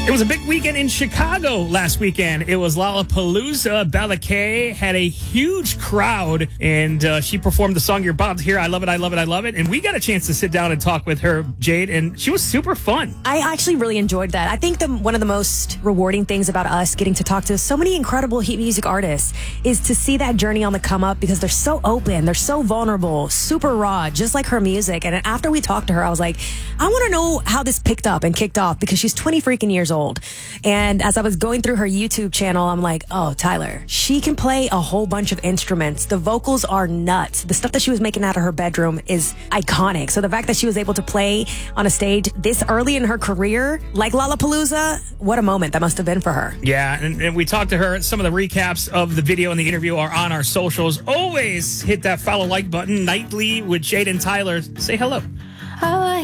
It was a big weekend in Chicago last weekend. It was Lollapalooza. Bella K had a huge crowd, and she performed the song you're about to hear, I Love It, I Love It, I Love It. And we got a chance to sit down and talk with her, Jade, and she was super fun. I actually really enjoyed that. I think one of the most rewarding things about us getting to talk to so many incredible heat music artists is to see that journey on the come up, because they're so open, they're so vulnerable, super raw, just like her music. And after we talked to her, I was like, I want to know how this picked up and kicked off, because she's 20 freaking years old. And as I was going through her YouTube channel, I'm like, oh, Tyler, she can play a whole bunch of instruments. The vocals are nuts. The stuff that she was making out of her bedroom is iconic. So the fact that she was able to play on a stage this early in her career, like Lollapalooza, what a moment that must have been for her. Yeah, and we talked to her. Some of the recaps of the video and the interview are on our socials. Always hit that follow like button. Nightly with Jade and Tyler. Say hello. I like